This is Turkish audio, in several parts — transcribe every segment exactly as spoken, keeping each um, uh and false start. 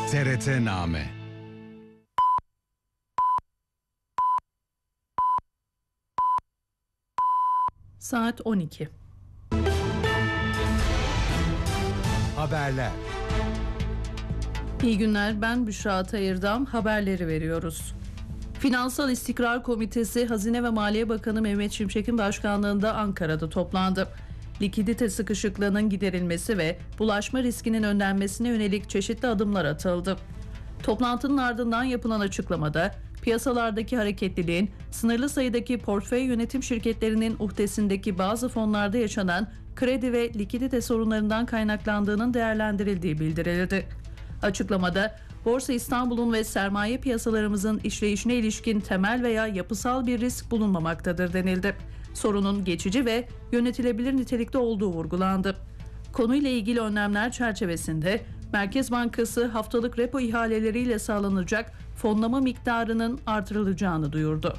T R T-Name. Saat on iki. Haberler. İyi günler, ben Büşra Atayırdam. Haberleri veriyoruz. Finansal İstikrar Komitesi, Hazine ve Maliye Bakanı Mehmet Şimşek'in başkanlığında Ankara'da toplandı. Likidite sıkışıklığının giderilmesi ve bulaşma riskinin önlenmesine yönelik çeşitli adımlar atıldı. Toplantının ardından yapılan açıklamada, piyasalardaki hareketliliğin, sınırlı sayıdaki portföy yönetim şirketlerinin uhdesindeki bazı fonlarda yaşanan kredi ve likidite sorunlarından kaynaklandığının değerlendirildiği bildirildi. Açıklamada, Borsa İstanbul'un ve sermaye piyasalarımızın işleyişine ilişkin temel veya yapısal bir risk bulunmamaktadır denildi. Sorunun geçici ve yönetilebilir nitelikte olduğu vurgulandı. Konuyla ilgili önlemler çerçevesinde Merkez Bankası haftalık repo ihaleleriyle sağlanacak fonlama miktarının artırılacağını duyurdu.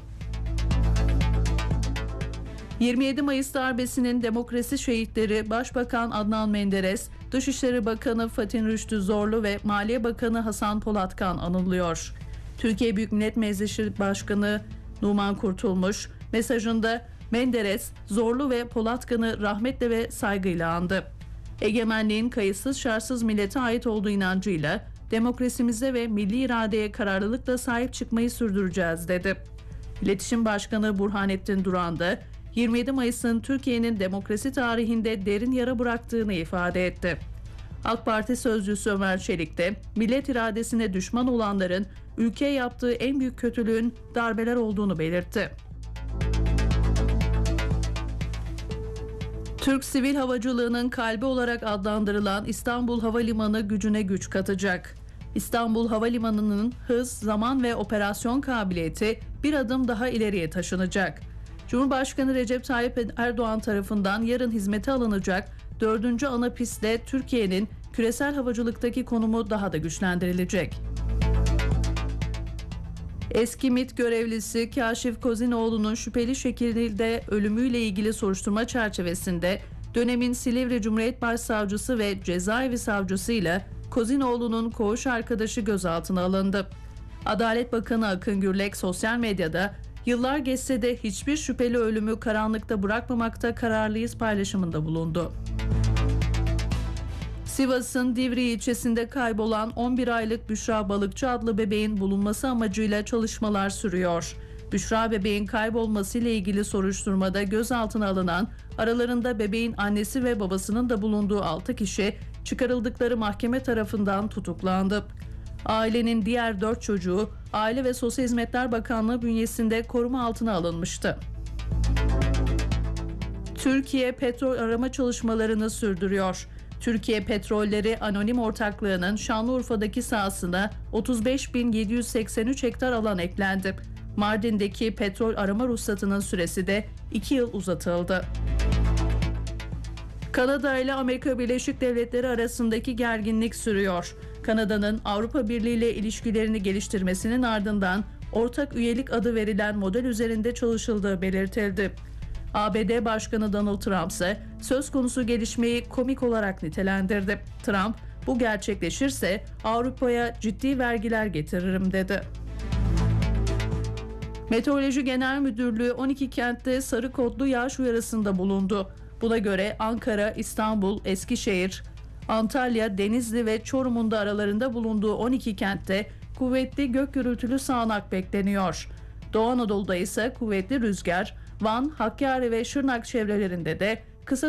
yirmi yedi Mayıs darbesinin demokrasi şehitleri Başbakan Adnan Menderes, Dışişleri Bakanı Fatih Rüştü Zorlu ve Maliye Bakanı Hasan Polatkan anılıyor. Türkiye Büyük Millet Meclisi Başkanı Numan Kurtulmuş mesajında Menderes, Zorlu ve Polatkan'ı rahmetle ve saygıyla andı. Egemenliğin kayıtsız şartsız millete ait olduğu inancıyla demokrasimize ve milli iradeye kararlılıkla sahip çıkmayı sürdüreceğiz dedi. İletişim Başkanı Burhanettin Duran da yirmi yedi Mayıs'ın Türkiye'nin demokrasi tarihinde derin yara bıraktığını ifade etti. AK Parti sözcüsü Ömer Çelik de millet iradesine düşman olanların ülkeye yaptığı en büyük kötülüğün darbeler olduğunu belirtti. Türk sivil havacılığının kalbi olarak adlandırılan İstanbul Havalimanı gücüne güç katacak. İstanbul Havalimanı'nın hız, zaman ve operasyon kabiliyeti bir adım daha ileriye taşınacak. Cumhurbaşkanı Recep Tayyip Erdoğan tarafından yarın hizmete alınacak dördüncü ana pistle Türkiye'nin küresel havacılıktaki konumu daha da güçlendirilecek. Eski MİT görevlisi Kaşif Kozinoğlu'nun şüpheli şekilde ölümüyle ilgili soruşturma çerçevesinde dönemin Silivri Cumhuriyet Başsavcısı ve Cezaevi Savcısı ile Kozinoğlu'nun koğuş arkadaşı gözaltına alındı. Adalet Bakanı Akın Gürlek sosyal medyada "Yıllar geçse de hiçbir şüpheli ölümü karanlıkta bırakmamakta kararlıyız" paylaşımında bulundu. Sivas'ın Divriği ilçesinde kaybolan on bir aylık Büşra Balıkçı adlı bebeğin bulunması amacıyla çalışmalar sürüyor. Büşra bebeğin kaybolmasıyla ilgili soruşturmada gözaltına alınan, aralarında bebeğin annesi ve babasının da bulunduğu altı kişi çıkarıldıkları mahkeme tarafından tutuklandı. Ailenin diğer dört çocuğu Aile ve Sosyal Hizmetler Bakanlığı bünyesinde koruma altına alınmıştı. Türkiye petrol arama çalışmalarını sürdürüyor. Türkiye Petrolleri Anonim Ortaklığı'nın Şanlıurfa'daki sahasına otuz beş bin yedi yüz seksen üç hektar alan eklendi. Mardin'deki petrol arama ruhsatının süresi de iki yıl uzatıldı. Kanada ile Amerika Birleşik Devletleri arasındaki gerginlik sürüyor. Kanada'nın Avrupa Birliği ile ilişkilerini geliştirmesinin ardından ortak üyelik adı verilen model üzerinde çalışıldığı belirtildi. A B D Başkanı Donald Trump ise söz konusu gelişmeyi komik olarak nitelendirdi. Trump, "Bu gerçekleşirse Avrupa'ya ciddi vergiler getiririm" dedi. Meteoroloji Genel Müdürlüğü on iki kentte sarı kodlu yağış uyarısında bulundu. Buna göre Ankara, İstanbul, Eskişehir, Antalya, Denizli ve Çorum'un da aralarında bulunduğu on iki kentte kuvvetli gök gürültülü sağanak bekleniyor. Doğu Anadolu'da ise kuvvetli rüzgar, Van, Hakkari ve Şırnak çevrelerinde de